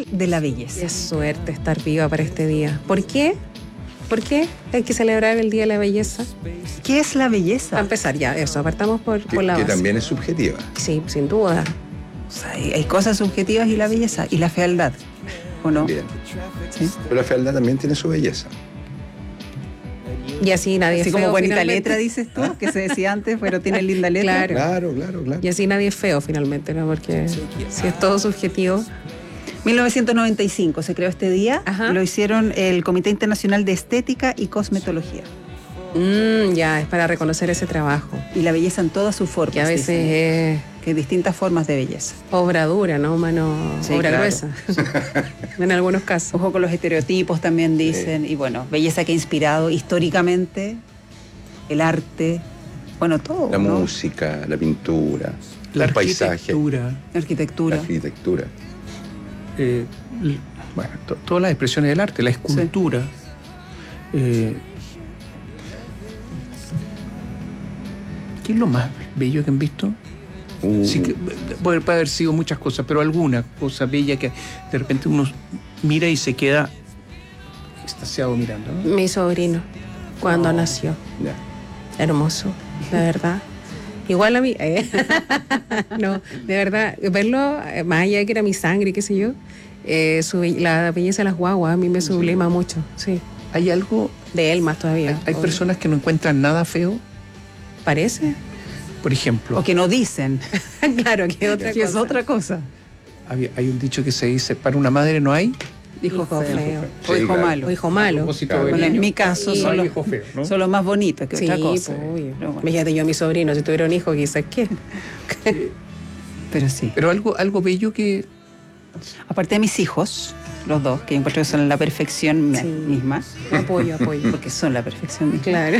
de la belleza. Qué suerte estar viva para este día. ¿Por qué? ¿Por qué hay que celebrar el Día de la Belleza? ¿Qué es la belleza? Para empezar ya, eso, apartamos por la Que base. también es subjetiva. Sí, sin duda. O sea, hay cosas subjetivas y la belleza y la fealdad, ¿o no? Bien. ¿Sí? Pero la fealdad también tiene su belleza. Y así nadie Así es como feo, bonita finalmente. letra, dices tú, que se decía antes, pero tiene linda letra. Claro. Claro. Y así nadie es feo finalmente, ¿no? Porque si es todo subjetivo. 1995 se creó este día. Ajá. Lo hicieron el Comité Internacional de Estética y Cosmetología. Ya, es para reconocer ese trabajo. Y la belleza en todas sus formas. Que a veces dicen, es que hay distintas formas de belleza. obra dura, ¿no? Sí, obra claro. gruesa. En algunos casos. Ojo con los estereotipos también dicen. Y bueno, belleza que ha inspirado históricamente el arte, bueno, todo. La ¿no? música, la pintura, La el paisaje, arquitectura, La arquitectura. la arquitectura. bueno, todas las expresiones del arte, la escultura. ¿Qué es lo más bello que han visto? Sí, que puede haber sido muchas cosas, pero alguna cosa bella que de repente uno mira y se queda extasiado mirando, ¿no? Mi sobrino, cuando nació. Ya. Hermoso, de verdad. Igual a mí, no, de verdad, verlo, más allá de que era mi sangre, qué sé yo, la belleza de las guaguas a mí me sublima mucho, sí. Hay algo, De él más todavía. hay obvio. personas que no encuentran nada feo, ¿Parece? por ejemplo. O que no dicen. Claro, que otra Que cosa. es otra cosa. Hay un dicho que se dice, para una madre no hay. Hijo Hijo feo. feo. O Sí, hijo claro. malo. O hijo malo. Propósito Claro. de Bueno, en niño, mi caso Sí. son no hay los, hijo feo, ¿no? son los más bonitos que Sí, otra cosa. pues, obvio. Pero bueno. Fíjate, yo a mi sobrino, si tuviera un hijo, quizás qué. Pero sí. Pero algo bello que Aparte de mis hijos, los dos, que encuentro que son la perfección Sí. misma, Apoyo. porque son la perfección misma. Claro.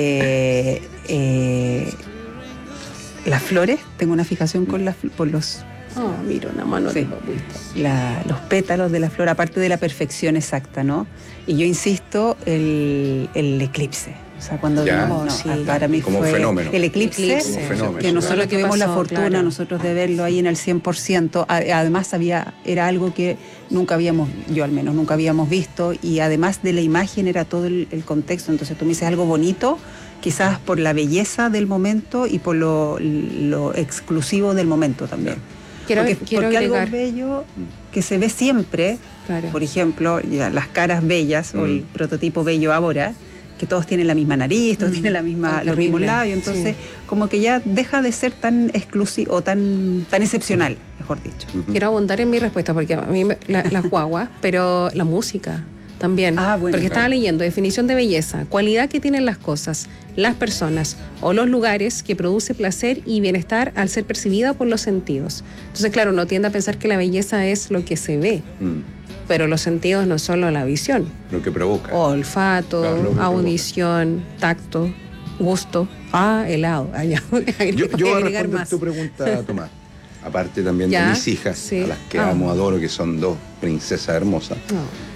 Las flores, tengo una fijación por los, Oh, mira, una mano Sí. de papita. los pétalos de la flor, aparte de la perfección exacta, ¿no? Y yo insisto, el eclipse. O sea, cuando Ya. vimos, Sí. para mí Como fue fenómeno. el eclipse, Eclipse. Como fenómeno. que nosotros Todo lo que tuvimos la pasó, fortuna, claro. nosotros de verlo ahí en el 100%. Además era algo que nunca habíamos, yo al menos, nunca habíamos visto, y además de la imagen era todo el contexto. Entonces tú me dices algo bonito, quizás por la belleza del momento y por lo exclusivo del momento también. Quiero Porque algo agregar. bello que se ve siempre, Claro. por ejemplo, ya las caras bellas o el prototipo bello ahora, que todos tienen la misma nariz, todos tienen Ay, los mismos terrible. labios, entonces como que ya deja de ser tan exclusivo o tan excepcional, mejor dicho. Quiero abundar en mi respuesta porque a mí las guaguas, pero la música también. Ah, bueno, porque claro. estaba leyendo definición de belleza, cualidad que tienen las cosas, las personas o los lugares que produce placer y bienestar al ser percibida por los sentidos. Entonces, claro, uno tiende a pensar que la belleza es lo que se ve, pero los sentidos no son solo la visión. Lo que provoca. Olfato, Claro, lo que audición, tacto, gusto, helado. Ya. Yo voy a agregar responder más. tu pregunta, Tomás. Aparte también Ya, de mis hijas, sí. a las que Ah. amo, adoro, que son dos princesas hermosas. No.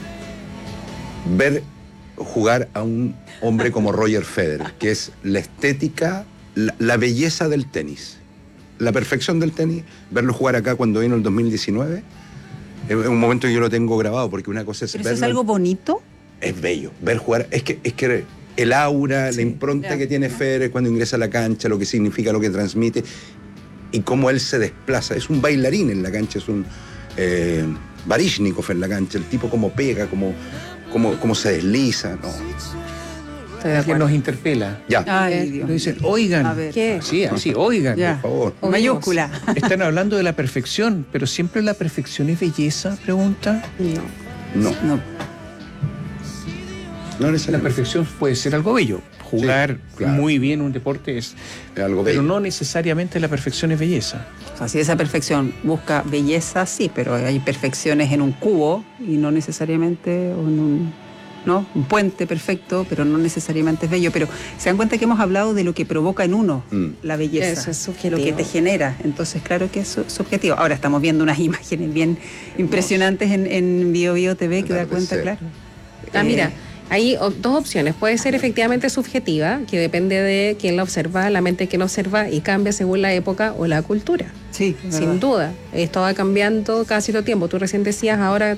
Ver jugar a un hombre como Roger Federer, que es la estética, la belleza del tenis, la perfección del tenis, verlo jugar acá cuando vino el 2019, es un momento que yo lo tengo grabado, porque una cosa es Pero eso es verlo, algo bonito. es bello, ver jugar, es que el aura, la impronta ya. que tiene Federer cuando ingresa a la cancha, lo que significa, lo que transmite, y cómo él se desplaza, es un bailarín en la cancha, es un Baryshnikov en la cancha, el tipo como pega, como se desliza, ¿no? Estoy de que acuerdo. nos interpela. Ya, Ay, Dios. Nos dicen, oigan, A ver. ¿Qué? sí, así, oigan. Ya. por favor. Oímos. Mayúscula. Están hablando de la perfección, pero siempre la perfección es belleza, pregunta. No. No, No. no La necesariamente. perfección puede ser algo bello. Jugar Sí, claro. muy bien un deporte es Algo pero bello. no necesariamente la perfección es belleza. O sea, si esa perfección busca belleza, sí, pero hay perfecciones en un cubo y no necesariamente o en un puente perfecto, pero no necesariamente es bello. Pero se dan cuenta que hemos hablado de lo que provoca en uno la belleza, Eso es subjetivo. lo que te genera. Entonces, claro que es subjetivo. Ahora estamos viendo unas imágenes bien impresionantes en Bio TV que da cuenta, Atardecer. claro. Mira, hay dos opciones. Puede ser efectivamente subjetiva, que depende de quién la observa, la mente de quien observa, y cambia según la época o la cultura. Sí, Sin duda. Esto va cambiando casi todo el tiempo. Tú recién decías, ahora